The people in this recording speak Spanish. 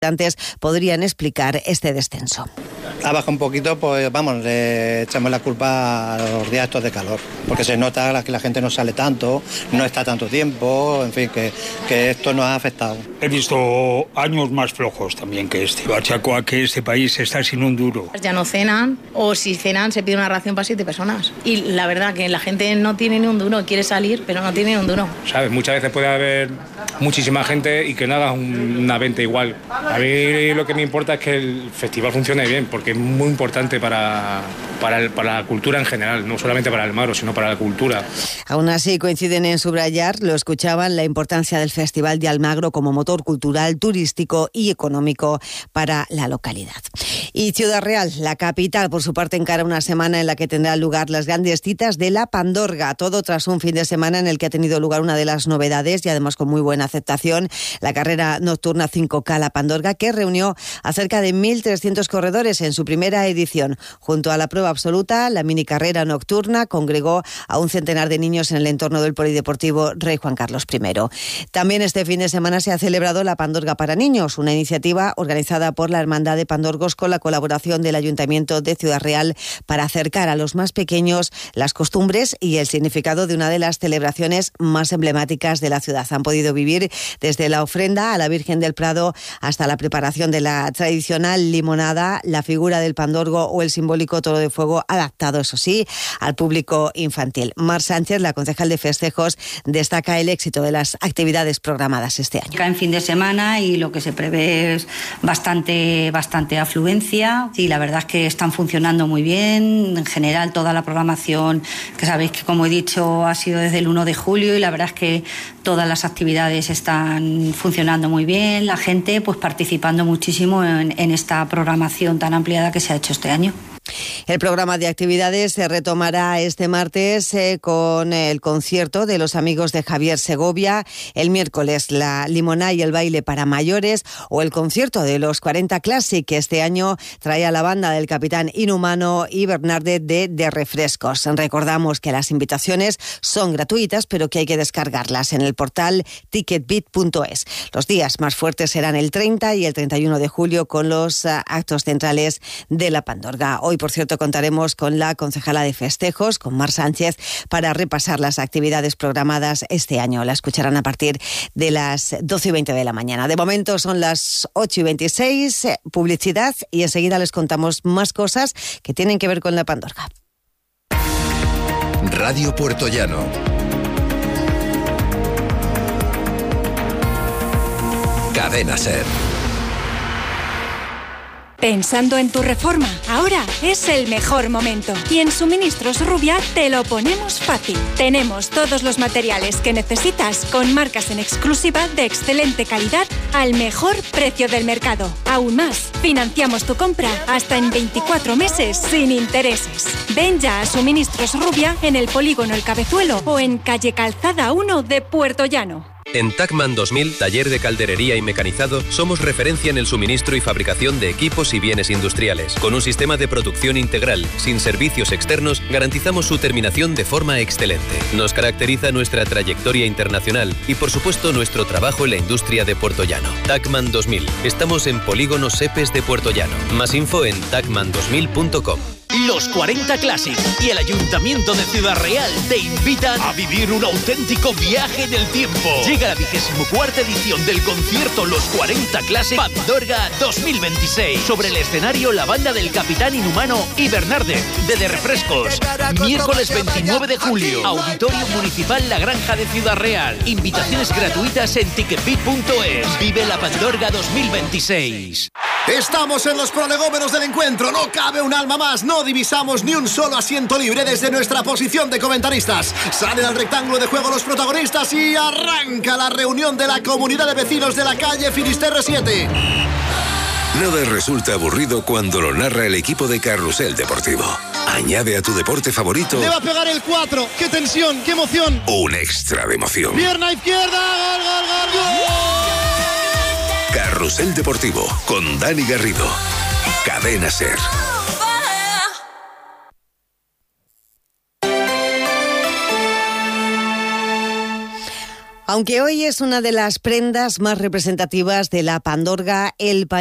Antes podrían explicar este descenso. Ha bajado un poquito, pues vamos, le echamos la culpa a los días estos de calor, porque se nota que la gente no sale tanto, no está tanto tiempo, en fin, que esto nos ha afectado. He visto años más flojos también que este. Lo achaco a que este país está sin un duro. Ya no cenan, o si cenan se pide una ración para 7 personas. Y la verdad que la gente no tiene ni un duro, quiere salir, pero no tiene ni un duro. ¿Sabes? Muchas veces puede haber muchísima gente y que no haga una venta igual. A mí lo que me importa es que el festival funcione bien, porque es muy importante para la cultura en general, no solamente para Almagro, sino para la cultura. Aún así coinciden en subrayar, lo escuchaban, la importancia del Festival de Almagro como motor cultural, turístico y económico para la localidad. Y Ciudad Real, la capital, por su parte, encara una semana en la que tendrán lugar las grandes citas de la Pandorga, todo tras un fin de semana en el que ha tenido lugar una de las novedades y además con muy buena aceptación, la carrera nocturna 5K La Pandorga, que reunió a cerca de 1.300 corredores en su primera edición. Junto a la prueba absoluta, la mini carrera nocturna congregó a un centenar de niños en el entorno del Polideportivo Rey Juan Carlos I. También este fin de semana se ha celebrado la Pandorga para niños, una iniciativa organizada por la Hermandad de Pandorgos con la colaboración del Ayuntamiento de Ciudad Real para acercar a los más pequeños las costumbres y el significado de una de las celebraciones más emblemáticas de la ciudad. Han podido vivir desde la ofrenda a la Virgen del Prado hasta la preparación de la tradicional limonada, la figura del pandorgo o el simbólico toro de fuego, adaptado, eso sí, al público infantil. Mar Sánchez, la concejal de festejos, destaca el éxito de las actividades programadas este año. Cae en fin de semana y lo que se prevé es bastante afluencia. Sí, la verdad es que están funcionando muy bien. En general, toda la programación, que sabéis que, como he dicho, ha sido desde el 1 de julio y la verdad es que todas las actividades están funcionando muy bien. La gente pues participando muchísimo en esta programación tan ampliada que se ha hecho este año. El programa de actividades se retomará este martes con el concierto de los amigos de Javier Segovia, el miércoles la limonada y el baile para mayores o el concierto de los 40 Classic, que este año trae a la banda del Capitán Inhumano y Bernardet de Refrescos. Recordamos que las invitaciones son gratuitas, pero que hay que descargarlas en el portal ticketbit.es. Los días más fuertes serán el 30 y el 31 de julio con los actos centrales de la Pandorga. Hoy, por cierto, contaremos con la concejala de festejos, con Mar Sánchez, para repasar las actividades programadas este año. La escucharán a partir de las 12:20 de la mañana. De momento son las 8:26, publicidad, y enseguida les contamos más cosas que tienen que ver con la Pandorga. Radio Puertollano. Cadena SER. ¿Pensando en tu reforma? Ahora es el mejor momento. Y en Suministros Rubia te lo ponemos fácil. Tenemos todos los materiales que necesitas con marcas en exclusiva de excelente calidad al mejor precio del mercado. Aún más, financiamos tu compra hasta en 24 meses sin intereses. Ven ya a Suministros Rubia en el Polígono El Cabezuelo o en calle Calzada 1 de Puertollano. En Tacman 2000, taller de calderería y mecanizado, somos referencia en el suministro y fabricación de equipos y bienes industriales. Con un sistema de producción integral, sin servicios externos, garantizamos su terminación de forma excelente. Nos caracteriza nuestra trayectoria internacional y, por supuesto, nuestro trabajo en la industria de Puertollano. Tacman 2000. Estamos en Polígono Sepes de Puertollano. Más info en tacman2000.com. Los 40 Classic y el Ayuntamiento de Ciudad Real te invitan a vivir un auténtico viaje en el tiempo. Llega la 24ª edición del concierto Los 40 Classic Pandorga 2026. Sobre el escenario, la banda del Capitán Inhumano y Bernardet de Refrescos. Miércoles 29 de julio, Auditorio Municipal La Granja de Ciudad Real. Invitaciones gratuitas en ticketbit.es. Vive la Pandorga 2026. Estamos en los prolegómenos del encuentro. No cabe un alma más. No divisamos ni un solo asiento libre desde nuestra posición de comentaristas. Salen al rectángulo de juego los protagonistas y arranca la reunión de la comunidad de vecinos de la calle Finisterre 7. Nada resulta aburrido cuando lo narra el equipo de Carrusel Deportivo. Añade a tu deporte favorito. Le va a pegar el 4. ¡Qué tensión! ¡Qué emoción! Un extra de emoción. Pierna izquierda. ¡Gol, gol, gol, gol! Carrusel Deportivo con Dani Garrido. Cadena SER. Aunque hoy es una de las prendas más representativas de la pandorga, el